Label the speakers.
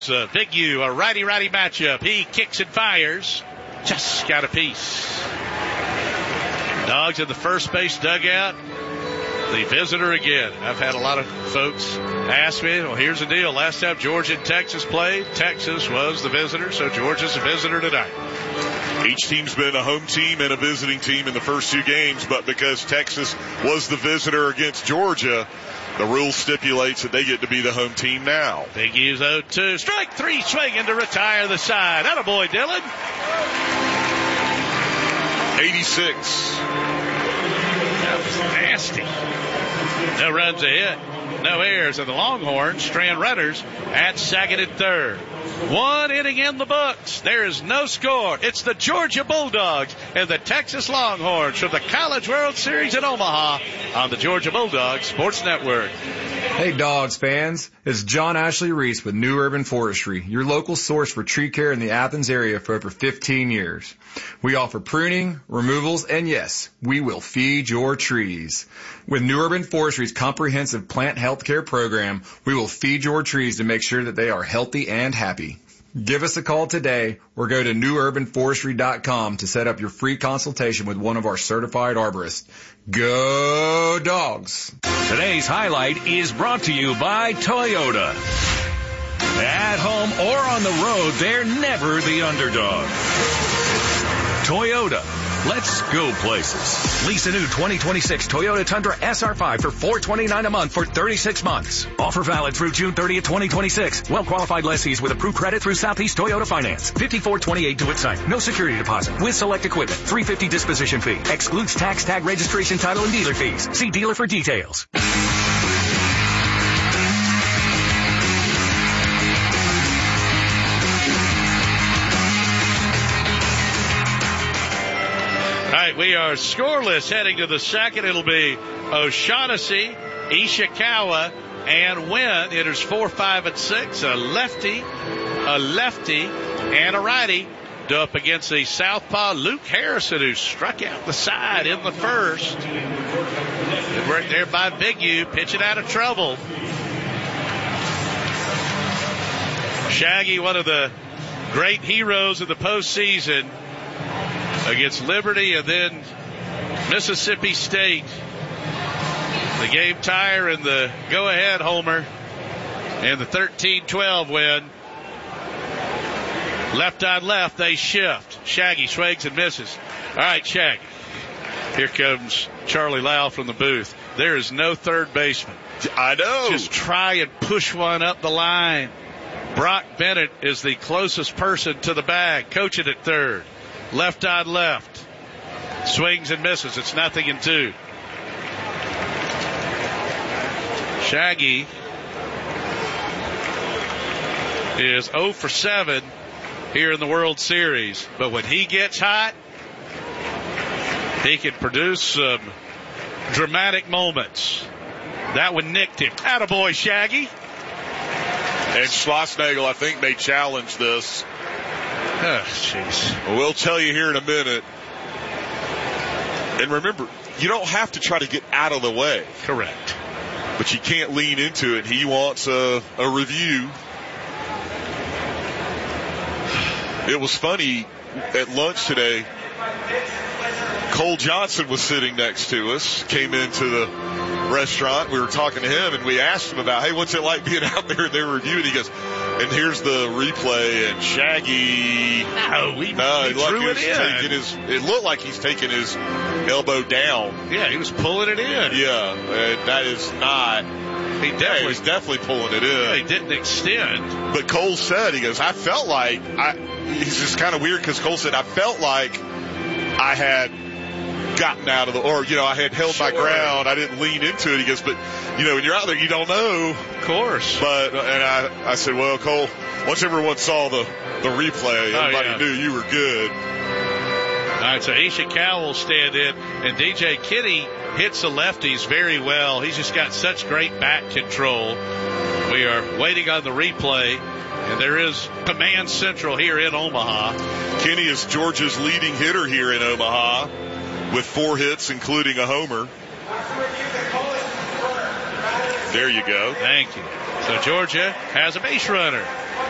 Speaker 1: Big U, a righty-righty matchup. He kicks and fires. Just got a piece. Dogs in the first base dugout. The visitor again. I've had a lot of folks ask me, well, here's the deal. Last time Georgia and Texas played, Texas was the visitor, so Georgia's a visitor tonight.
Speaker 2: Each team's been a home team and a visiting team in the first two games, but because Texas was the visitor against Georgia, the rule stipulates that they get to be the home team now.
Speaker 1: Big U's 0-2. Strike three, swinging to retire the side. Attaboy, Dylan.
Speaker 2: 86.
Speaker 1: That was nasty. No runs ahead. No errors, and the Longhorns strand runners at second and third. One inning in the books. There is no score. It's the Georgia Bulldogs and the Texas Longhorns from the College World Series in Omaha on the Georgia Bulldogs Sports Network.
Speaker 3: Hey Dogs fans, it's John Ashley Reese with New Urban Forestry, your local source for tree care in the Athens area for over 15 years. We offer pruning, removals, and yes, we will feed your trees. With New Urban Forestry's comprehensive plant health care program, we will feed your trees to make sure that they are healthy and happy. Give us a call today or go to newurbanforestry.com to set up your free consultation with one of our certified arborists. Go Dogs!
Speaker 4: Today's highlight is brought to you by Toyota. At home or on the road, they're never the underdog. Toyota. Let's go places. Lease a new 2026 Toyota Tundra SR5 for $429 a month for 36 months. Offer valid through June 30th, 2026. Well-qualified lessees with approved credit through Southeast Toyota Finance. 5428 to its site. No security deposit. With select equipment. $350 disposition fee. Excludes tax, tag registration, title, and dealer fees. See dealer for details.
Speaker 1: All right, we are scoreless heading to the second. It'll be O'Shaughnessy, Ishikawa, and Wynn. Hitters 4, 5, and 6. A lefty, and a righty. Up against the southpaw Luke Harrison, who struck out the side in the first. Good work there by Big U, pitching out of trouble. Shaggy, one of the great heroes of the postseason, against Liberty and then Mississippi State. The game tire and the go-ahead homer and the 13-12 win. Left on left, they shift. Shaggy swings and misses. All right, Shaggy. Here comes Charlie Lau from the booth. There is no third baseman.
Speaker 2: I know.
Speaker 1: Just try and push one up the line. Brock Bennett is the closest person to the bag, coaching at third. Left on left. Swings and misses. It's 0-2. Shaggy is 0 for 7 here in the World Series. But when he gets hot, he can produce some dramatic moments. That one nicked him. Attaboy, Shaggy.
Speaker 2: And Schlossnagle, I think, may challenge this.
Speaker 1: Oh, jeez.
Speaker 2: We'll tell you here in a minute. And remember, you don't have to try to get out of the way.
Speaker 1: Correct.
Speaker 2: But you can't lean into it. He wants a review. It was funny at lunch today. Cole Johnson was sitting next to us, came into the restaurant. We were talking to him, and we asked him about, hey, what's it like being out there? They were reviewing. He goes, and here's the replay, and Shaggy.
Speaker 1: He drew it in.
Speaker 2: It looked like he's taking his elbow down.
Speaker 1: Yeah, he was pulling it in.
Speaker 2: Yeah, and that is not. He's definitely pulling it in.
Speaker 1: Yeah, he didn't extend.
Speaker 2: But Cole said, he goes, I felt like, he's just kind of weird because Cole said, I felt like I had gotten out of I had held my ground. I didn't lean into it. He goes, but, when you're out there, you don't know.
Speaker 1: Of course.
Speaker 2: But, and I said, well, Cole, once everyone saw the replay, everybody knew you were good.
Speaker 1: All right, so Ishikawa will stand in, and DJ Kitty hits the lefties very well. He's just got such great bat control. We are waiting on the replay, and there is Command Central here in Omaha.
Speaker 2: Kenny is Georgia's leading hitter here in Omaha with 4 hits, including a homer. There you go.
Speaker 1: Thank you. So Georgia has a base runner.